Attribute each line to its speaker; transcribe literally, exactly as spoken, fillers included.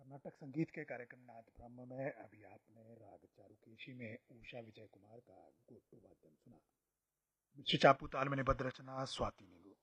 Speaker 1: कर्नाटक संगीत के कार्यक्रम नाथ ब्रह्म में अभी आपने राग चारुकेशी में उषा विजय कुमार का गोटू वाद्यम सुना। मिश्र चापू ताल में निबद्ध रचना स्वाति ने